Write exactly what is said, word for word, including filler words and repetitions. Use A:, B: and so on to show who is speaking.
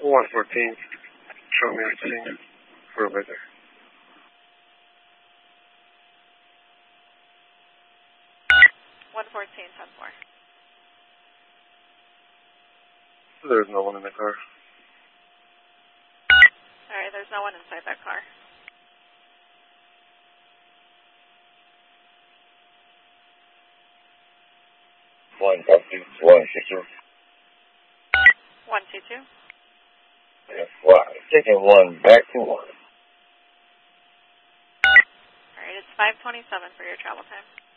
A: one fourteen, show me a scene for a visit.
B: one fourteen, ten four.
A: There's no one in the car.
B: Alright, there's no one inside that car.
C: One copy, one two two.
B: one two two.
C: Yes, well, taking one back to one.
B: Alright, it's five twenty-seven for your travel time.